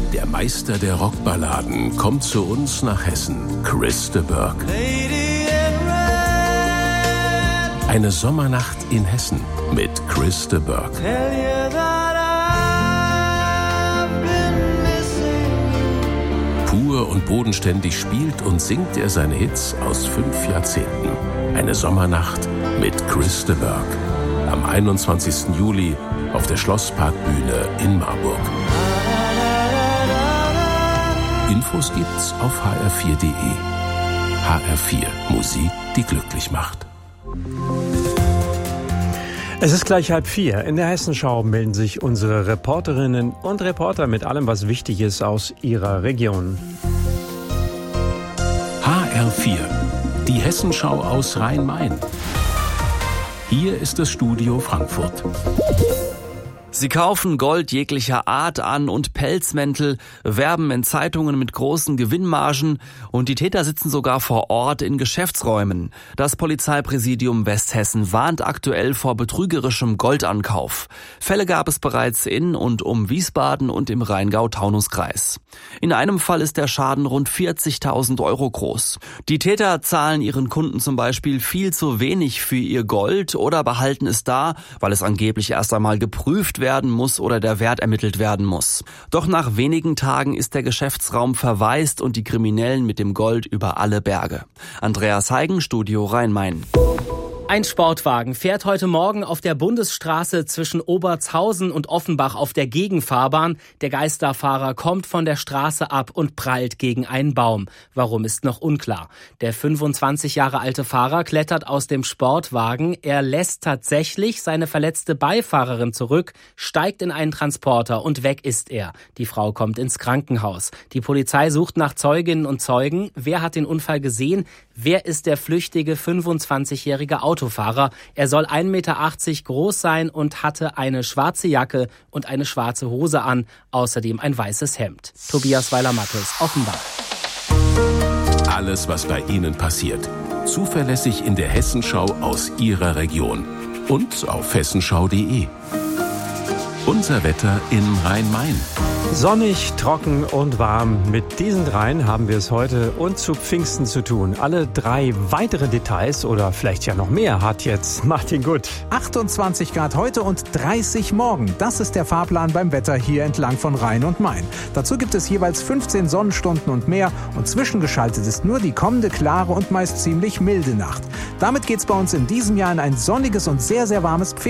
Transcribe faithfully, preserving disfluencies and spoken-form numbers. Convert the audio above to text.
Der Meister der Rockballaden kommt zu uns nach Hessen, Chris de Burgh. Eine Sommernacht in Hessen mit Chris de Burgh. Pur und bodenständig spielt und singt er seine Hits aus fünf Jahrzehnten. Eine Sommernacht mit Chris de Burgh. Am einundzwanzigsten Juli auf der Schlossparkbühne in Marburg. Infos gibt's auf h r vier punkt d e. H R vier, Musik, die glücklich macht. Es ist gleich halb vier. In der Hessenschau melden sich unsere Reporterinnen und Reporter mit allem, was wichtig ist aus ihrer Region. H R vier, die Hessenschau aus Rhein-Main. Hier ist das Studio Frankfurt. Sie kaufen Gold jeglicher Art an und Pelzmäntel, werben in Zeitungen mit großen Gewinnmargen und die Täter sitzen sogar vor Ort in Geschäftsräumen. Das Polizeipräsidium Westhessen warnt aktuell vor betrügerischem Goldankauf. Fälle gab es bereits in und um Wiesbaden und im Rheingau-Taunus-Kreis. In einem Fall ist der Schaden rund vierzigtausend Euro groß. Die Täter zahlen ihren Kunden zum Beispiel viel zu wenig für ihr Gold oder behalten es da, weil es angeblich erst einmal geprüft werden muss oder der Wert ermittelt werden muss. Doch nach wenigen Tagen ist der Geschäftsraum verwaist und die Kriminellen mit dem Gold über alle Berge. Andreas Heigen, Studio Rhein-Main. Ein Sportwagen fährt heute Morgen auf der Bundesstraße zwischen Obertshausen und Offenbach auf der Gegenfahrbahn. Der Geisterfahrer kommt von der Straße ab und prallt gegen einen Baum. Warum ist noch unklar. Der fünfundzwanzig Jahre alte Fahrer klettert aus dem Sportwagen. Er lässt tatsächlich seine verletzte Beifahrerin zurück, steigt in einen Transporter und weg ist er. Die Frau kommt ins Krankenhaus. Die Polizei sucht nach Zeuginnen und Zeugen. Wer hat den Unfall gesehen? Wer ist der flüchtige fünfundzwanzigjährige Autofahrer? Er soll ein Meter achtzig groß sein und hatte eine schwarze Jacke und eine schwarze Hose an, außerdem ein weißes Hemd. Tobias Weiler-Mattes, Offenbach. Alles, was bei Ihnen passiert. Zuverlässig in der Hessenschau aus Ihrer Region. Und auf hessenschau punkt de. Unser Wetter in Rhein-Main. Sonnig, trocken und warm. Mit diesen dreien haben wir es heute und zu Pfingsten zu tun. Alle drei weitere Details oder vielleicht ja noch mehr hat jetzt Martin Gutt. achtundzwanzig Grad heute und dreißig morgen. Das ist der Fahrplan beim Wetter hier entlang von Rhein und Main. Dazu gibt es jeweils fünfzehn Sonnenstunden und mehr und zwischengeschaltet ist nur die kommende klare und meist ziemlich milde Nacht. Damit geht's bei uns in diesem Jahr in ein sonniges und sehr, sehr warmes Pfingsten.